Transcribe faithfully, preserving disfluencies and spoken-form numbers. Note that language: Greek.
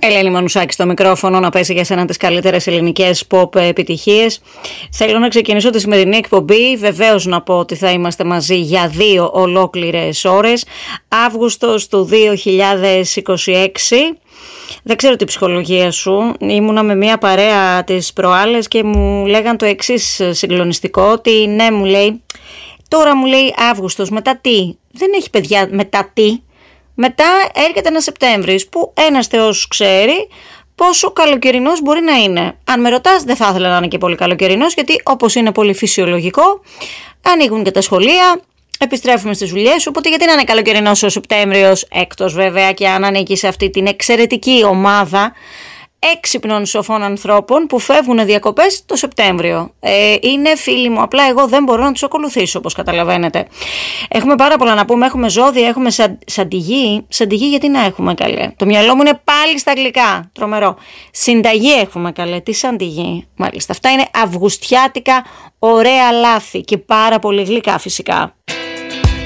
Ελένη Μανουσάκη στο μικρόφωνο, να πέσει για σένα τις καλύτερες ελληνικές pop επιτυχίες. Θέλω να ξεκινήσω τη σημερινή εκπομπή. Βεβαίως να πω ότι θα είμαστε μαζί για δύο ολόκληρες ώρες. Αύγουστος του δύο χιλιάδες είκοσι έξι. Δεν ξέρω την ψυχολογία σου. Ήμουνα με μια παρέα τις προάλλες και μου λέγαν το εξής συγκλονιστικό, ότι ναι, μου λέει, τώρα μου λέει Αύγουστος, μετά τι? Δεν έχει παιδιά μετά τι. Μετά έρχεται ένα Σεπτέμβρης που ένας Θεός ξέρει πόσο καλοκαιρινός μπορεί να είναι. Αν με ρωτάς, δεν θα ήθελα να είναι και πολύ καλοκαιρινός, γιατί όπως είναι πολύ φυσιολογικό, ανοίγουν και τα σχολεία, επιστρέφουμε στις δουλειές, οπότε γιατί να είναι καλοκαιρινός ο Σεπτέμβριος, έκτος βέβαια και αν ανήκει σε αυτή την εξαιρετική ομάδα έξυπνων σοφών ανθρώπων που φεύγουν διακοπές το Σεπτέμβριο. Ε, είναι φίλοι μου, απλά εγώ δεν μπορώ να τους ακολουθήσω, όπως καταλαβαίνετε. Έχουμε πάρα πολλά να πούμε, έχουμε ζώδια, έχουμε σαν, σαντιγί. Σαντιγί γιατί να έχουμε, καλέ? Το μυαλό μου είναι πάλι στα αγγλικά, τρομερό. Συνταγή έχουμε, καλέ, τι σαντιγί? Μάλιστα, αυτά είναι αυγουστιάτικα ωραία λάθη και πάρα πολύ γλυκά φυσικά.